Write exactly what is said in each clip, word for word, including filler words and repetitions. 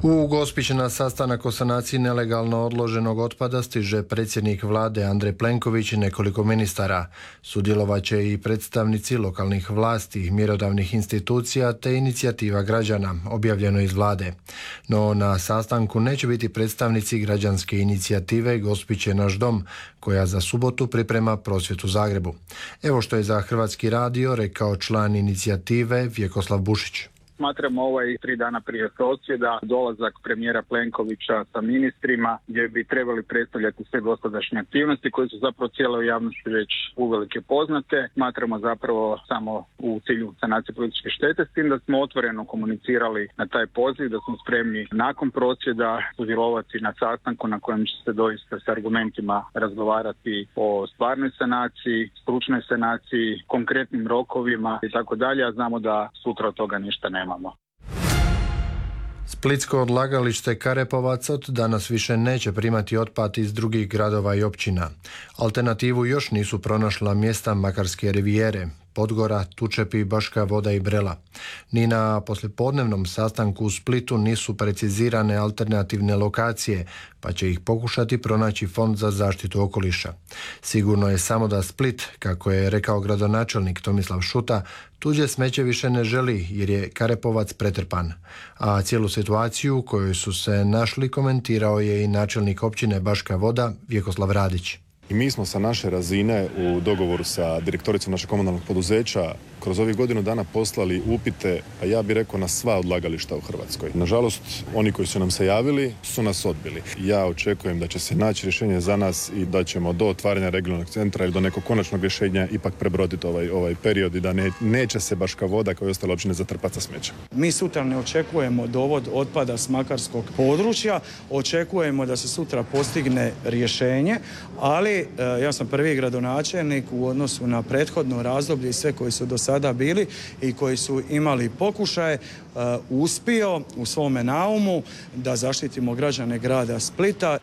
U Gospić na sastanak o sanaciji nelegalno odloženog otpada stiže predsjednik vlade Andrej Plenković i nekoliko ministara. Sudjelovaće i predstavnici lokalnih vlasti, mjerodavnih institucija te inicijativa građana, objavljeno iz vlade. No na sastanku neće biti predstavnici građanske inicijative Gospić je naš dom, koja za subotu priprema prosvjed u Zagrebu. Evo što je za Hrvatski radio rekao član inicijative Vjekoslav Bušić. Smatramo ovaj tri dana prije prosvjeda dolazak premijera Plenkovića sa ministrima gdje bi trebali predstavljati sve dosadašnje aktivnosti koje su zapravo cijeloj javnosti već uvelike poznate. Smatramo zapravo samo u cilju sanacije političke štete, s tim da smo otvoreno komunicirali na taj poziv, da smo spremni nakon prosvjeda sudjelovati na sastanku na kojem će se doista s argumentima razgovarati o stvarnoj sanaciji, stručnoj sanaciji, konkretnim rokovima i tako dalje, a znamo da sutra od toga ništa nema. Splitsko odlagalište Karepovac od danas više neće primati otpad iz drugih gradova i općina. Alternativu još nisu pronašla mjesta Makarske rivijere, Podgora, Tučepi, Baška Voda i Brela. Ni na poslijepodnevnom sastanku u Splitu nisu precizirane alternativne lokacije, pa će ih pokušati pronaći Fond za zaštitu okoliša. Sigurno je samo da Split, kako je rekao gradonačelnik Tomislav Šuta, tuđe smeće više ne želi jer je Karepovac pretrpan. A cijelu situaciju u kojoj su se našli komentirao je i načelnik općine Baška Voda Vjekoslav Radić. I mi smo sa naše razine u dogovoru sa direktoricom našeg komunalnog poduzeća kroz ovih godinu dana poslali upite, a ja bih rekao na sva odlagališta u Hrvatskoj. Nažalost, oni koji su nam se javili su nas odbili. Ja očekujem da će se naći rješenje za nas i da ćemo do otvaranja regionalnog centra ili do nekog konačnog rješenja ipak prebroditi ovaj, ovaj period i da ne, neće se Baška Voda kao i ostale općine zatrpati sa smećem. Mi sutra ne očekujemo dovod otpada s makarskog područja, očekujemo da se sutra postigne rješenje, ali ja sam prvi gradonačelnik u odnosu na prethodno razdoblje i sve koji su do sada bili i koji su imali pokušaje, uspio u svome naumu da zaštitimo građane grada Splita.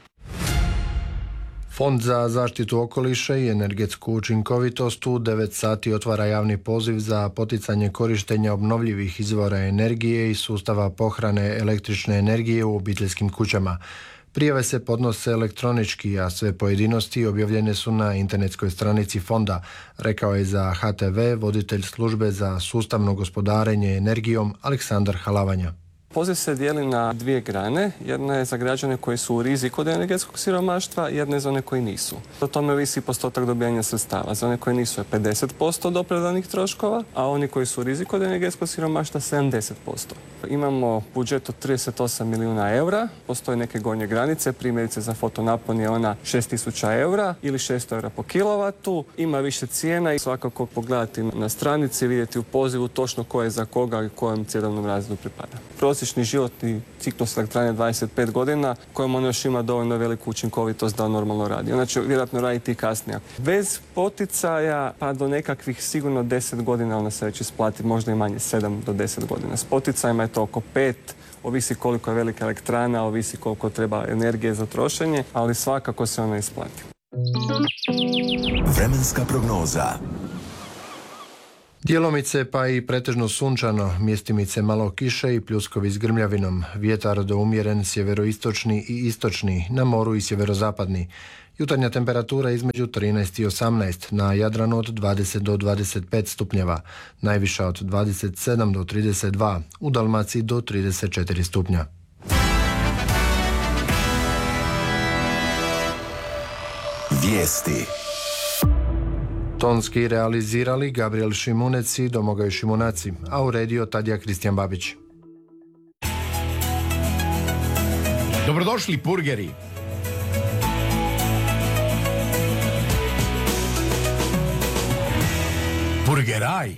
Fond za zaštitu okoliša i energetsku učinkovitost u devet sati otvara javni poziv za poticanje korištenja obnovljivih izvora energije i sustava pohrane električne energije u obiteljskim kućama. Prijave se podnose elektronički, a sve pojedinosti objavljene su na internetskoj stranici fonda, rekao je za H T V voditelj službe za sustavno gospodarenje energijom Aleksandar Halavanja. Poziv se dijeli na dvije grane. Jedna je za građane koji su u riziku od energetskog siromaštva, jedna je za one koji nisu. O tome ovisi postotak dobijanja sredstava. Za one koji nisu je pedeset posto od opravdanih troškova, a oni koji su u riziku od energetskog siromaštva sedamdeset posto. Imamo budžet od trideset osam milijuna eura, postoje neke gornje granice, primjerice za fotonapon je ona šest tisuća eura ili šest eura po kilovatu. Ima više cijena i svakako pogledati na stranici, vidjeti u pozivu točno ko je za koga i kojem cjenovnom razredu pripada. Prosječni životni ciklus elektrane dvadeset pet godina, kojem on još ima dovoljno veliku učinkovitost da on normalno radi. Ona će vjerojatno raditi i kasnije. Bez poticaja pa do nekakvih sigurno deset godina ona se već isplati, možda i manje, sedam do deset godina. S poticajima je to oko pet, ovisi koliko je velika elektrana, ovisi koliko treba energije za trošenje, ali svakako se ona isplati. Vremenska prognoza. Djelomice pa i pretežno sunčano, mjestimice malo kiše i pljuskovi s grmljavinom, vjetar do umjeren sjeveroistočni i istočni, na moru i sjeverozapadni. Jutarnja temperatura između trinaest i osamnaest, na Jadranu od dvadeset do dvadeset pet stupnjeva, najviša od dvadeset sedam do trideset dva, u Dalmaciji do trideset četiri stupnja. Vijesti. Tonski realizirali Gabriel Šimunec i Domagoj Šimunaci, a uredio Tadija Kristijan Babić. Dobrodošli Purgeri. Purgeraj.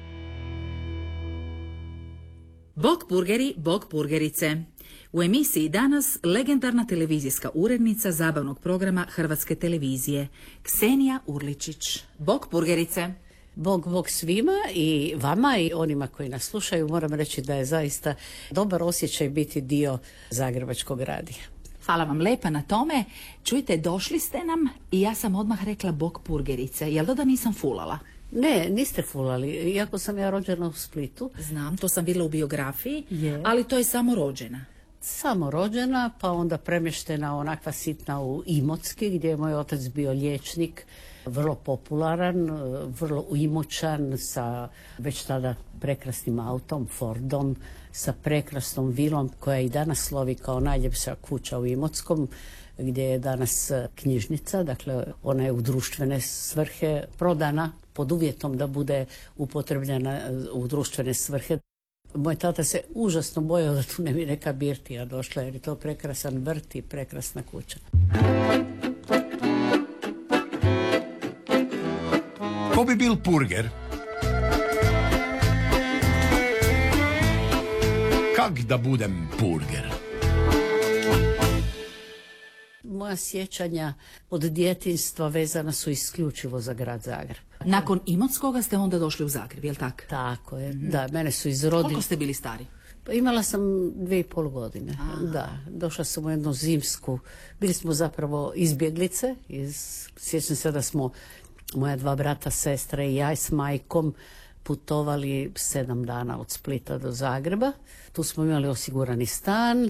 Bog Purgeri, Bog Purgerice. U emisiji danas legendarna televizijska urednica zabavnog programa Hrvatske televizije Ksenija Urličić. Bog Purgerice. Bog, bog svima i vama i onima koji nas slušaju. Moram reći da je zaista dobar osjećaj biti dio Zagrebačkog radija. Hvala vam lepa na tome. Čujte, došli ste nam i ja sam odmah rekla Bog Purgerice. Jel' da nisam fulala? Ne, niste fulali, iako sam ja rođena u Splitu. Znam, to sam bila u biografiji, je. Ali to je samo rođena. samo rođena, pa onda premještena onakva sitna u Imotski, gdje je moj otac bio liječnik, vrlo popularan, vrlo imućan, sa već tada prekrasnim autom, Fordom, sa prekrasnom vilom koja i danas slovi kao najljepša kuća u Imotskom, gdje je danas knjižnica, dakle ona je u društvene svrhe prodana pod uvjetom da bude upotrebljena u društvene svrhe. Moj tata se užasno bojao da tu ne bi neka birtija došla, jer je to prekrasan vrt i prekrasna kuća. Ko bi bil Purger? Kak da budem Purger? Moja sjećanja od djetinjstva vezana su isključivo za grad Zagreb. Nakon Imotskoga ste onda došli u Zagreb, jel tako? Tako je, mm-hmm. Da, mene su izrodili. Koliko ste bili stari? Pa imala sam dvije i pol godine, Aha. Da, došla sam u jednu zimsku, bili smo zapravo izbjeglice, iz, sjećam se da smo, moja dva brata, sestre i ja s majkom putovali sedam dana od Splita do Zagreba, tu smo imali osigurani stan,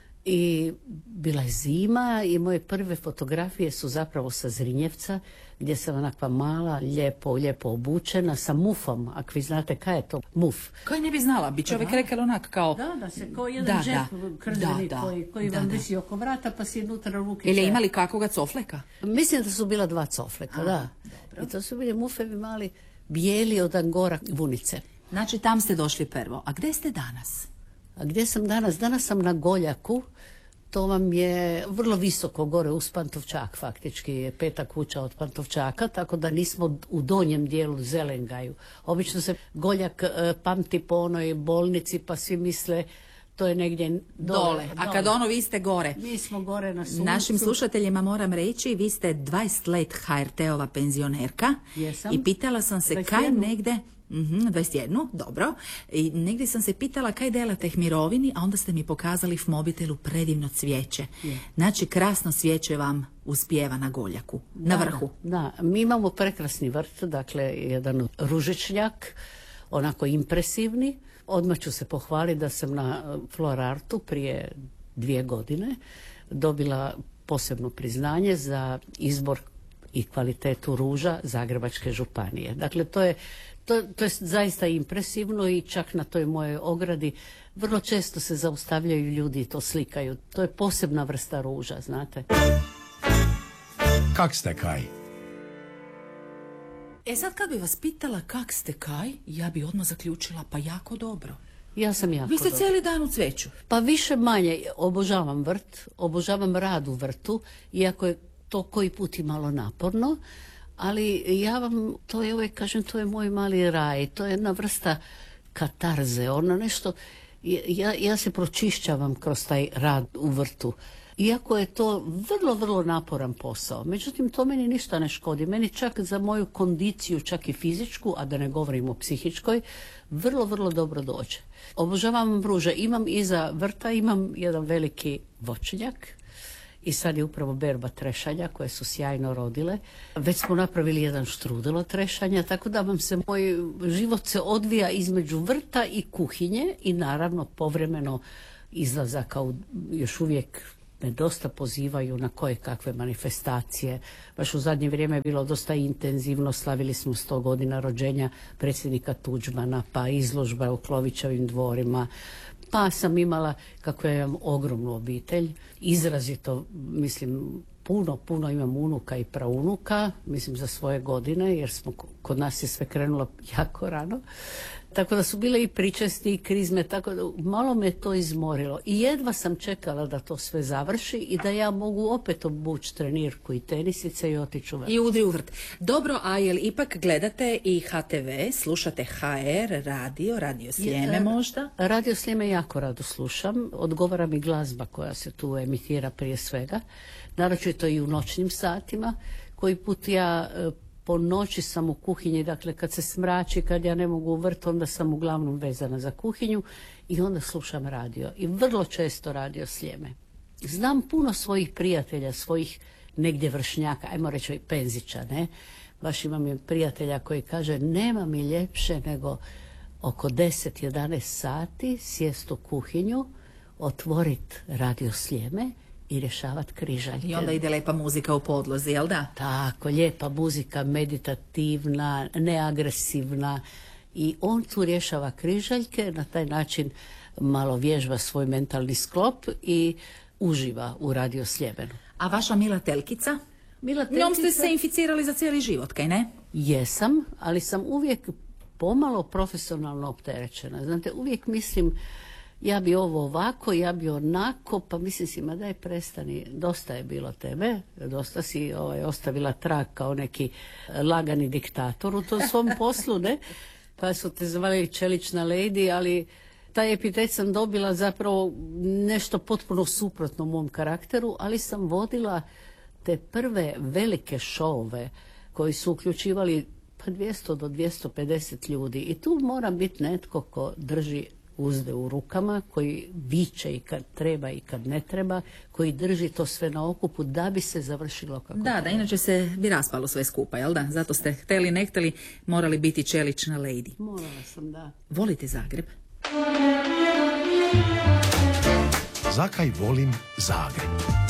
i bila je zima i moje prve fotografije su zapravo sa Zrinjevca, gdje sam onakva mala, lijepo, lijepo obučena sa mufom. Ako vi znate kaj je to muf? Koji ne bi znala, bi čovjek da. rekao onak kao... Da, da se kao jedan da, džep krzeni da, koji, koji da, vam da. visi oko vrata pa si unutra ruke. Ili imali kakvoga cofleka? Mislim da su bila dva cofleka, A, da. Dobro. I to su bili mufevi mali, bijeli od angora vunice. Znači tam ste došli prvo. A gdje ste danas? A gdje sam danas? Danas sam na Goljaku. To vam je vrlo visoko gore uz Pantovčak, faktički je peta kuća od Pantovčaka, tako da nismo u donjem dijelu Zelengaju. Obično se Goljak e, pamti po onoj bolnici, pa svi misle to je negdje dole. dole. A kad ono vi ste gore. Mi smo gore na suncu. Našim slušateljima moram reći, vi ste dvadeset let H R T-ova penzionerka. Jesam. I pitala sam se kaj negde... Mm-hmm, dvadeset jedan, dobro. I negdje sam se pitala kaj delate mirovini, a onda ste mi pokazali v mobitelu predivno cvijeće. Je. Znači, krasno cvijeće vam uspijeva na Goljaku, da, na vrhu. Da, da, mi imamo prekrasni vrt, dakle, jedan ružičnjak, onako impresivni. Odmah ću se pohvaliti da sam na Florartu prije dvije godine dobila posebno priznanje za izbor i kvalitetu ruža Zagrebačke županije. Dakle, to je To, to je zaista impresivno i čak na toj mojoj ogradi vrlo često se zaustavljaju ljudi i to slikaju. To je posebna vrsta ruža, znate. Kak ste kaj? E sad kad bi vas pitala kak ste kaj, ja bi odmah zaključila pa jako dobro. Ja sam jako Vi ste dobro. cijeli dan u cveću. Pa više manje obožavam vrt, obožavam rad u vrtu, iako je to koji put i malo naporno. Ali ja vam, to je uvijek kažem, to je moj mali raj, to je jedna vrsta katarze, ono nešto, ja, ja se pročišćavam kroz taj rad u vrtu. Iako je to vrlo, vrlo naporan posao, međutim to meni ništa ne škodi, meni čak za moju kondiciju, čak i fizičku, a da ne govorim o psihičkoj, vrlo, vrlo dobro dođe. Obožavam ruže, imam iza vrta, imam jedan veliki voćnjak, i sad je upravo berba trešanja koje su sjajno rodile. Već smo napravili jedan štrudel od trešanja, tako da vam se moj život se odvija između vrta i kuhinje i naravno povremeno izlazaka, u, još uvijek me dosta pozivaju na koje kakve manifestacije. Baš u zadnje vrijeme je bilo dosta intenzivno, slavili smo sto godina rođenja predsjednika Tuđmana, pa izložba u Klovićevim dvorima, pa sam imala, kako ja imam ogromnu obitelj, izrazito, mislim, puno, puno imam unuka i praunuka, mislim za svoje godine, jer smo, kod nas je sve krenulo jako rano. Tako da su bile i pričesti i krizme, tako da malo me to izmorilo. I jedva sam čekala da to sve završi i da ja mogu opet obući trenirku i tenisice i otići u vrt. I udri u vrt. Dobro, a jel ipak gledate i H T V, slušate H R, radio, radio Sljeme možda? Radio Sljeme jako rado slušam, odgovara mi glazba koja se tu emitira prije svega, naročito i u noćnim satima, koji put ja po noći sam u kuhinji, dakle kad se smrači, kad ja ne mogu u vrt, onda sam uglavnom vezana za kuhinju i onda slušam radio. I vrlo često radio Sljeme. Znam puno svojih prijatelja, svojih negdje vršnjaka, ajmo reći penzića, ne? Baš imam je prijatelja koji kaže, nema mi ljepše nego oko deset jedanaest sati sjest u kuhinju, otvoriti radio Sljeme i rješavati križaljke. I onda ide lijepa muzika u podlozi, jel da? Tako, lijepa muzika, meditativna, neagresivna. I on tu rješava križaljke, na taj način malo vježba svoj mentalni sklop i uživa u radio Sljemenu. A vaša Mila Telkica? Mila Telkica... Njom ste se inficirali za cijeli život, kaj ne? Jesam, ali sam uvijek pomalo profesionalno opterećena. Znate, uvijek mislim, ja bi ovo ovako, ja bi onako, pa mislim si, ma daj prestani, dosta je bilo tebe, dosta si ovaj, ostavila trag kao neki lagani diktator u tom svom poslu, ne? Pa su te zvali čelična lady, ali taj epitet sam dobila zapravo nešto potpuno suprotno mom karakteru, ali sam vodila te prve velike šove koji su uključivali pa dvjesto do dvjesto pedeset ljudi. I tu mora biti netko ko drži uzde u rukama, koji viče i kad treba i kad ne treba, koji drži to sve na okupu da bi se završilo kako Da, treba. da, inače se bi raspalo sve skupa, jel da? Zato ste hteli, ne hteli, morali biti čelična lady. Morala sam, da. Volite Zagreb? Zakaj volim Zagreb?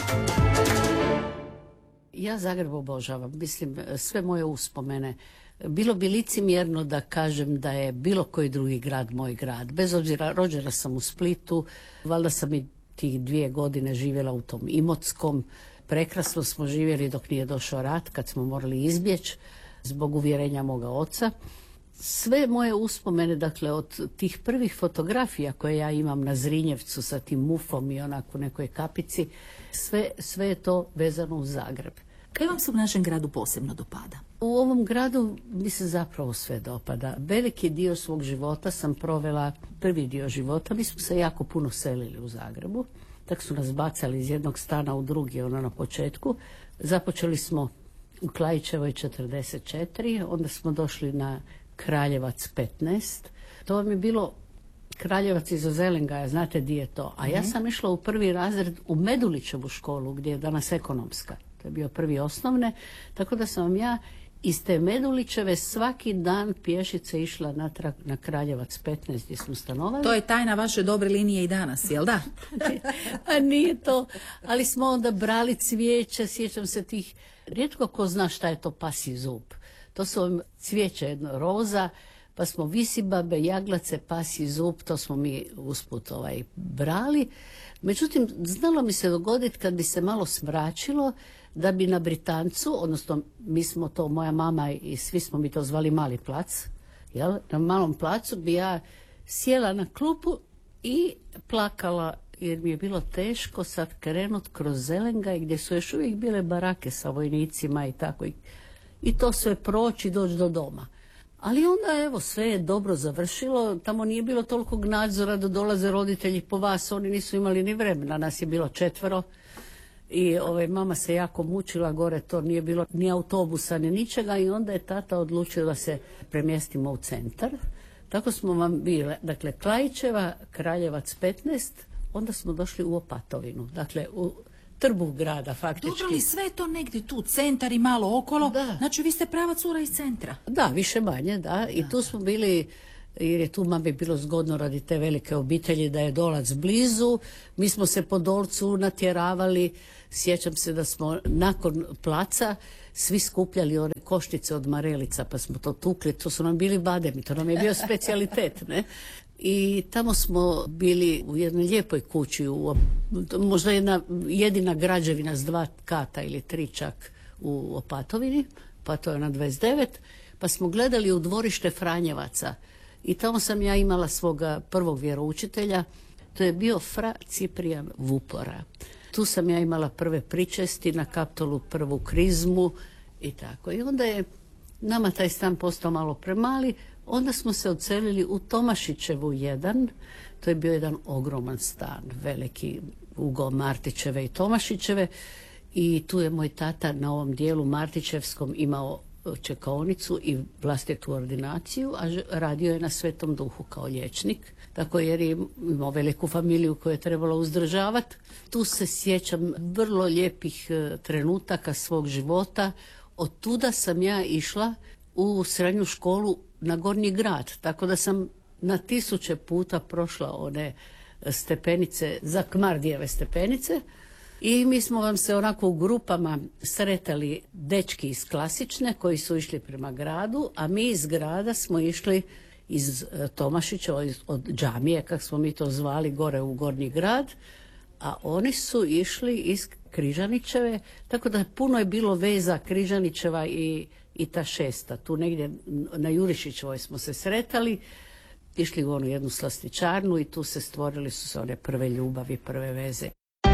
Ja Zagreb obožavam, mislim, sve moje uspomene. Bilo bi licemjerno da kažem da je bilo koji drugi grad moj grad. Bez obzira, rođena sam u Splitu, valjda sam i tih dvije godine živjela u tom Imotskom. Prekrasno smo živjeli dok nije došao rat, kad smo morali izbjeći zbog uvjerenja moga oca. Sve moje uspomene, dakle, od tih prvih fotografija koje ja imam na Zrinjevcu sa tim mufom i onako nekoj kapici, sve, sve je to vezano uz Zagreb. Kaj vam se u našem gradu posebno dopada? U ovom gradu mi se zapravo sve dopada. Veliki dio svog života sam provela, prvi dio života, mi smo se jako puno selili u Zagrebu. Tak su nas bacali iz jednog stana u drugi, ono na početku. Započeli smo u Klaićevoj četrdeset četiri, onda smo došli na Kraljevac petnaest. To vam je bilo Kraljevac iza Zelengaja, znate di je to. A ja sam išla u prvi razred u Medulićevu školu, gdje je danas ekonomska. To je bio prvi osnovne, tako da sam ja iz te Medulićeve svaki dan pješice išla natrag na Kraljevac petnaest gdje smo stanovali. To je tajna vaše dobre linije i danas, jel da? A nije to, ali smo onda brali cvijeće, sjećam se tih, rijetko ko zna šta je to pasji zub. To su vam cvijeće, jedno roza, pa smo visibabe, jaglace, pasji zub, to smo mi usput ovaj, brali. Međutim, znalo mi se dogoditi kad bi se malo smračilo, da bi na Britancu, odnosno mi smo to, moja mama i svi smo mi to zvali Mali plac, jel? Na Malom placu bi ja sjela na klupu i plakala, jer mi je bilo teško sad krenut kroz Zelengaj gdje su još uvijek bile barake sa vojnicima i tako. I, i to sve proći, doći do doma. Ali onda, evo, sve je dobro završilo, tamo nije bilo toliko nadzora da dolaze roditelji po vas, oni nisu imali ni vremena, nas je bilo četvero. I ovaj, mama se jako mučila gore, to nije bilo ni autobusa ni ničega i onda je tata odlučio da se premjestimo u centar. Tako smo vam bile, dakle, Klaićeva, Kraljevac petnaest, onda smo došli u Opatovinu, dakle u trbuh grada faktički. Dobro li sve to negdje tu, centar i malo okolo? Da. Znači vi ste prava cura iz centra. Da, više manje, da. I tu smo bili, jer je tu mami bilo zgodno radi te velike obitelji da je Dolac blizu. Mi smo se po Dolcu natjeravali. Sjećam se da smo nakon placa svi skupljali one koštice od marelica, pa smo to tukli. To su nam bili bademi, to nam je bio specijalitet, ne? I tamo smo bili u jednoj lijepoj kući, u, možda jedna jedina građevina s dva kata ili tri čak u Opatovini, pa to je na dvadeset devet, pa smo gledali u dvorište Franjevaca i tamo sam ja imala svoga prvog vjeroučitelja, to je bio fra Ciprijan Vupora. Tu sam ja imala prve pričesti, na Kaptolu prvu krizmu i tako. I onda je nama taj stan postao malo premali, onda smo se odselili u Tomašićevu jedan, to je bio jedan ogroman stan, veliki ugao Martićeve i Tomašićeve i tu je moj tata na ovom dijelu Martićevskom imao čekaonicu i vlastitu ordinaciju, a radio je na Svetom Duhu kao liječnik, tako jer je imao veliku familiju koju je trebalo uzdržavati. Tu se sjećam vrlo lijepih trenutaka svog života. Od tuda sam ja išla u srednju školu na Gornji grad, tako da sam na tisuće puta prošla one stepenice, za Kmardijeve stepenice. I mi smo vam se onako u grupama sretali dečki iz Klasične koji su išli prema gradu, a mi iz grada smo išli iz Tomašića, od džamije, kako smo mi to zvali, gore u Gornji grad, a oni su išli iz Križanićeve, tako da puno je bilo veza Križanićeva i, i ta šesta. Tu negdje na Jurišićevoj smo se sretali, išli u onu jednu slastičarnu i tu se stvorili su se one prve ljubavi, prve veze.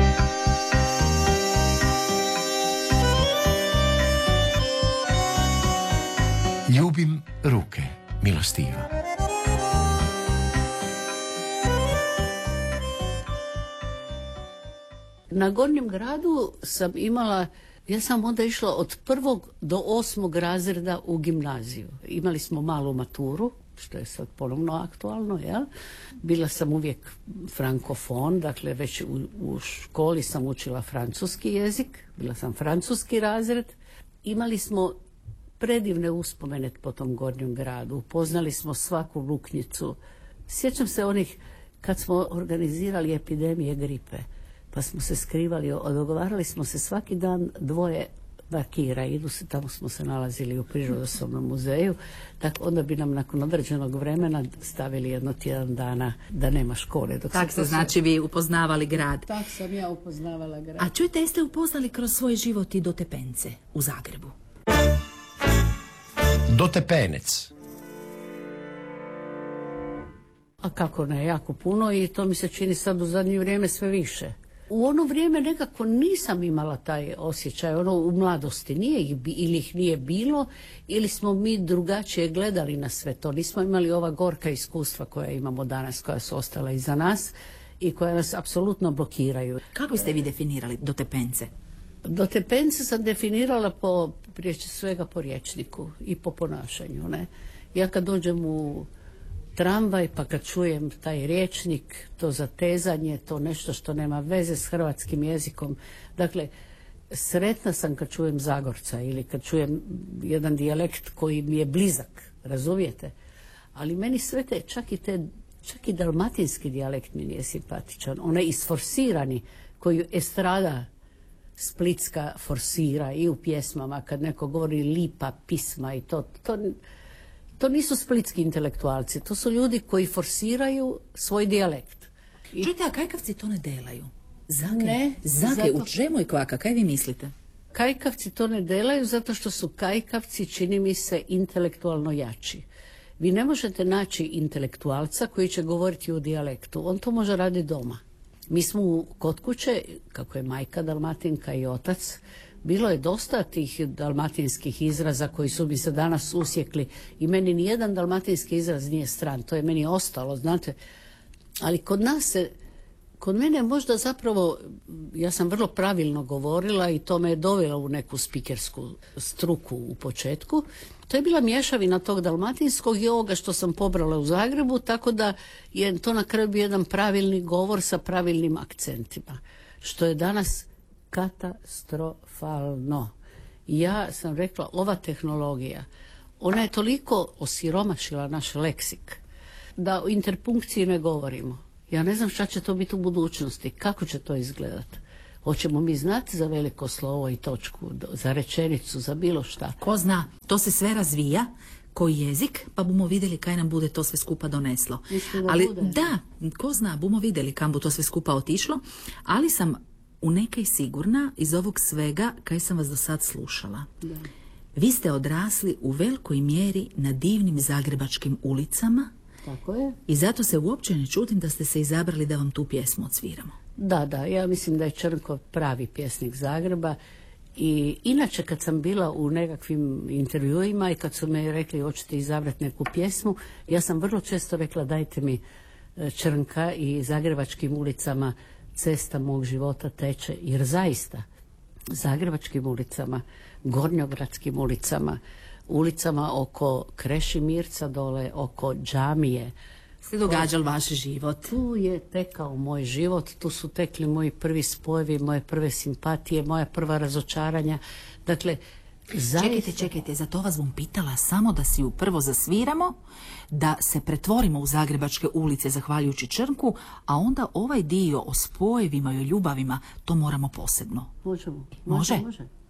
Ljubim ruke, milostiva. Na Gornjem gradu sam imala, ja sam onda išla od prvog do osmog razreda u gimnaziju. Imali smo malu maturu, što je sad ponovno aktualno, jel? Bila sam uvijek frankofon, dakle već u, u školi sam učila francuski jezik, bila sam francuski razred. Imali smo predivne uspomene po tom Gornjem gradu, upoznali smo svaku luknjicu. Sjećam se onih kad smo organizirali epidemije gripe, pa smo se skrivali, dogovarali smo se svaki dan dvoje vakira, idu se, tamo smo se nalazili u Prirodoslovnom muzeju, tako onda bi nam nakon određenog vremena stavili jedno tjedan dana da nema škole. Tako se znači vi upoznavali grad. Tako sam ja upoznavala grad. A čujte, jeste upoznali kroz svoj život i Dotepence u Zagrebu? Dotepenec. A kako ne, jako puno i to mi se čini sad u zadnje vrijeme sve više. U ono vrijeme nekako nisam imala taj osjećaj, ono u mladosti, nije ih, ili ih nije bilo, ili smo mi drugačije gledali na sve to. Nismo imali ova gorka iskustva koja imamo danas, koja su ostala iza nas i koja nas apsolutno blokiraju. Kako ste vi definirali Dotepence? Dotepence sam definirala po, prije svega po rječniku i po ponašanju. Ne? Ja kad dođem u tramvaj, pa kad čujem taj rječnik, to zatezanje, to nešto što nema veze s hrvatskim jezikom. Dakle, sretna sam kad čujem Zagorca ili kad čujem jedan dijalekt koji mi je blizak, razumijete? Ali meni sve te, čak i te, čak i dalmatinski dijalekt mi nije simpatičan. Onaj isforsirani koji estrada splitska forsira i u pjesmama, kad neko govori lipa pisma i to, to To nisu splitski intelektualci, to su ljudi koji forsiraju svoj dijalekt. I... Čujte, a kajkavci to ne delaju? Zake, ne, Zake zato... u čemu je kvaka? Kaj vi mislite? Kajkavci to ne delaju zato što su kajkavci, čini mi se, intelektualno jači. Vi ne možete naći intelektualca koji će govoriti u dijalektu. On to može raditi doma. Mi smo kod kuće, kako je majka Dalmatinka i otac, bilo je dosta tih dalmatinskih izraza koji su mi se danas usjekli i meni nijedan dalmatinski izraz nije stran, to je meni ostalo, znate. Ali kod nas se, kod mene možda zapravo, ja sam vrlo pravilno govorila i to me je dovelo u neku spikersku struku u početku. To je bila mješavina tog dalmatinskog i ovoga što sam pobrala u Zagrebu, tako da je to na kraju bio jedan pravilni govor sa pravilnim akcentima, što je danas katastrofalno. Ja sam rekla, ova tehnologija, ona je toliko osiromašila naš leksik da o interpunkciji ne govorimo. Ja ne znam šta će to biti u budućnosti, kako će to izgledati. Hoćemo mi znati za veliko slovo i točku, za rečenicu, za bilo šta. Ko zna, to se sve razvija koji jezik, pa bumo vidjeli kaj nam bude to sve skupa doneslo. Da ali bude. Da, ko zna, bumo vidjeli kam bu to sve skupa otišlo, ali sam u nekaj sigurna iz ovog svega kaj sam vas do sad slušala. Da. Vi ste odrasli u velikoj mjeri na divnim zagrebačkim ulicama. Tako je. I zato se uopće ne čudim da ste se izabrali da vam tu pjesmu odsviramo. Da, da, ja mislim da je Črnko pravi pjesnik Zagreba i inače kad sam bila u nekakvim intervjuima i kad su me rekli hoćete izabrati neku pjesmu, ja sam vrlo često rekla dajte mi Črnka i zagrebačkim ulicama cesta mog života teče, jer zaista zagrebačkim ulicama, gornjogradskim ulicama, ulicama oko Krešimirca dole, oko džamije se događal vaš život. Tu je tekao moj život, tu su tekli moji prvi spojevi, moje prve simpatije, moja prva razočaranja. Dakle, Zaista. Čekajte, čekajte, za to vas bom pitala samo da si ju prvo zasviramo, da se pretvorimo u zagrebačke ulice zahvaljujući Črnku, a onda ovaj dio o spojevima i o ljubavima, to moramo posebno. Možemo. Može? Može.